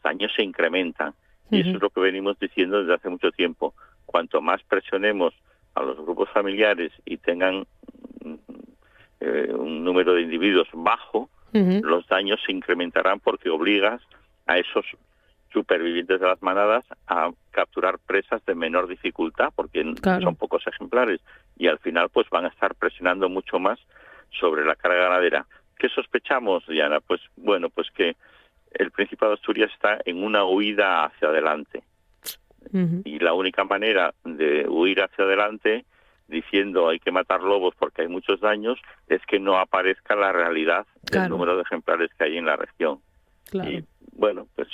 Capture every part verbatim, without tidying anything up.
daños se incrementan. Y eso es lo que venimos diciendo desde hace mucho tiempo. Cuanto más presionemos a los grupos familiares y tengan eh, un número de individuos bajo, uh-huh. los daños se incrementarán porque obligas a esos supervivientes de las manadas a capturar presas de menor dificultad, porque claro. son pocos ejemplares, y al final pues van a estar presionando mucho más sobre la carga ganadera. ¿Qué sospechamos, Diana? Pues bueno, pues que el Principado de Asturias está en una huida hacia adelante. Uh-huh. Y la única manera de huir hacia adelante, diciendo hay que matar lobos porque hay muchos daños, es que no aparezca la realidad claro. del número de ejemplares que hay en la región. Claro. Y bueno, pues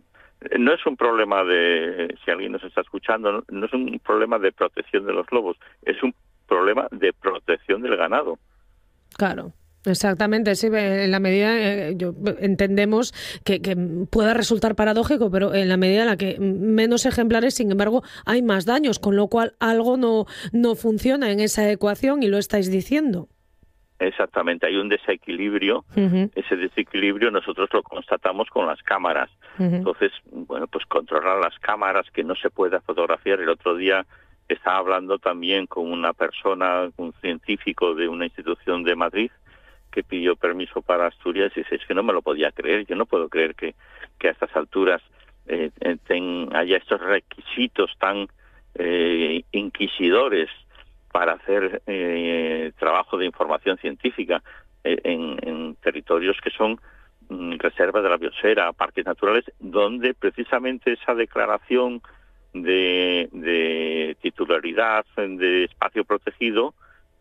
no es un problema de, si alguien nos está escuchando, no, no es un problema de protección de los lobos, es un problema de protección del ganado. Claro. Exactamente, sí, en la medida, eh, yo, entendemos que, que pueda resultar paradójico, pero en la medida en la que menos ejemplares, sin embargo, hay más daños, con lo cual algo no, no funciona en esa ecuación y lo estáis diciendo. Exactamente, hay un desequilibrio, uh-huh. ese desequilibrio nosotros lo constatamos con las cámaras. Uh-huh. Entonces, bueno, pues controlar las cámaras, que no se pueda fotografiar. El otro día estaba hablando también con una persona, un científico de una institución de Madrid, que pidió permiso para Asturias, y dice, es que no me lo podía creer, yo no puedo creer que, que a estas alturas eh, ten, haya estos requisitos tan eh, inquisidores para hacer eh, trabajo de información científica eh, en, en territorios que son mm, reservas de la biosfera, parques naturales, donde precisamente esa declaración de, de titularidad de espacio protegido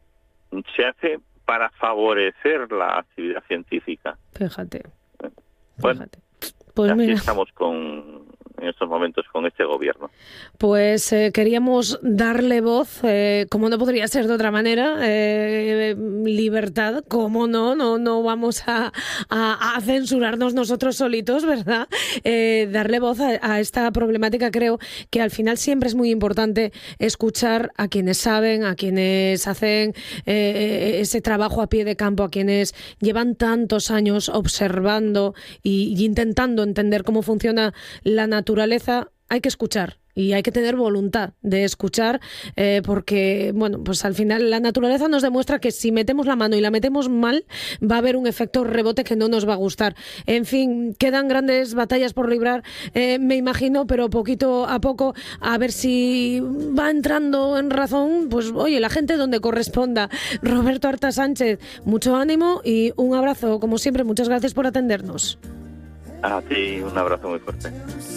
se hace para favorecer la actividad científica. Fíjate. Bueno, Fíjate. Pues así mira. estamos con, en estos momentos con este gobierno. Pues eh, queríamos darle voz, eh, como no podría ser de otra manera, eh, libertad, como no, no, no vamos a, a, a censurarnos nosotros solitos, ¿verdad? Eh, darle voz a, a esta problemática. Creo que al final siempre es muy importante escuchar a quienes saben, a quienes hacen eh, ese trabajo a pie de campo, a quienes llevan tantos años observando y, y intentando entender cómo funciona la naturaleza. Hay que escuchar y hay que tener voluntad de escuchar, eh, porque, bueno, pues al final la naturaleza nos demuestra que si metemos la mano y la metemos mal, va a haber un efecto rebote que no nos va a gustar. En fin, quedan grandes batallas por librar, eh, me imagino, pero poquito a poco, a ver si va entrando en razón, pues oye, la gente donde corresponda. Roberto Arta Sánchez, mucho ánimo y un abrazo, como siempre, muchas gracias por atendernos. A ti, un abrazo muy fuerte.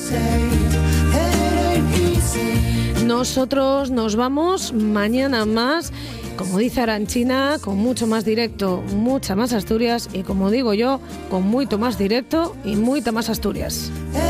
Nosotros nos vamos mañana más, como dice Aranchina, con mucho más directo, mucha más Asturias, y como digo yo, con mucho más directo y mucha más Asturias.